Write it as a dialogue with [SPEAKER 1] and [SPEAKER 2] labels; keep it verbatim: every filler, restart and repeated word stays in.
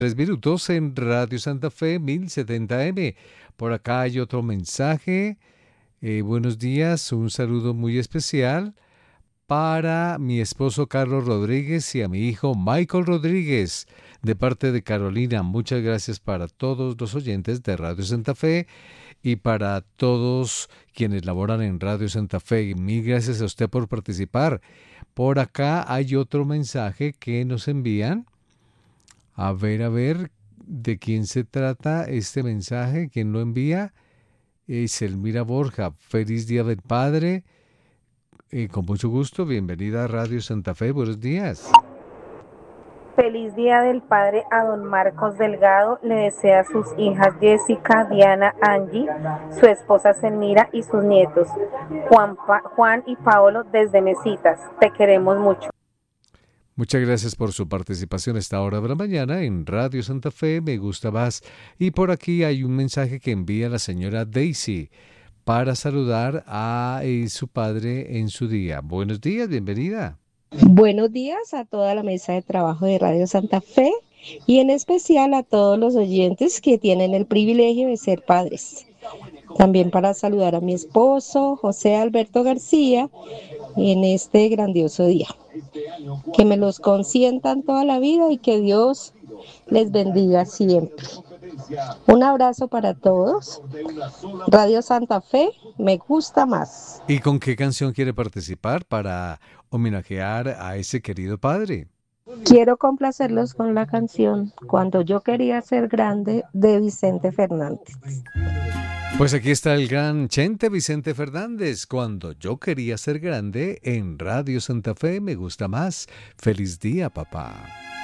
[SPEAKER 1] Tres minutos en Radio Santa Fe mil setenta M. Por acá hay otro mensaje. Eh, buenos días, un saludo muy especial para mi esposo Carlos Rodríguez y a mi hijo Michael Rodríguez, de parte de Carolina. Muchas gracias para todos los oyentes de Radio Santa Fe y para todos quienes laboran en Radio Santa Fe. Mil gracias a usted por participar. Por acá hay otro mensaje que nos envían. A ver, a ver, ¿de quién se trata este mensaje? ¿Quién lo envía? Es Elmira Borja. Feliz Día del Padre. Eh, con mucho gusto, bienvenida a Radio Santa Fe. Buenos días.
[SPEAKER 2] Feliz Día del Padre a don Marcos Delgado. Le desea a sus hijas Jessica, Diana, Angie, su esposa Selmira y sus nietos Juan, pa- Juan y Paolo desde Mesitas. Te queremos mucho.
[SPEAKER 1] Muchas gracias por su participación a esta hora de la mañana en Radio Santa Fe, me gusta más. Y por aquí hay un mensaje que envía la señora Daisy para saludar a eh, su padre en su día. Buenos días, bienvenida.
[SPEAKER 3] Buenos días a toda la mesa de trabajo de Radio Santa Fe y en especial a todos los oyentes que tienen el privilegio de ser padres. También para saludar a mi esposo, José Alberto García, en este grandioso día. Que me los consientan toda la vida y que Dios les bendiga siempre. Un abrazo para todos. Radio Santa Fe, me gusta más.
[SPEAKER 1] ¿Y con qué canción quiere participar para homenajear a ese querido padre?
[SPEAKER 3] Quiero complacerlos con la canción Cuando yo quería ser grande de Vicente Fernández.
[SPEAKER 1] Pues aquí está el gran Chente Vicente Fernández, Cuando yo quería ser grande, en Radio Santa Fe, me gusta más. Feliz día, papá.